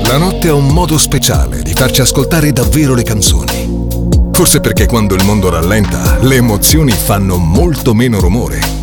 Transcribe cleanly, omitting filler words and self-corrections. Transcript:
La notte ha un modo speciale di farci ascoltare davvero le canzoni. Forse perché quando il mondo rallenta, le emozioni fanno molto meno rumore.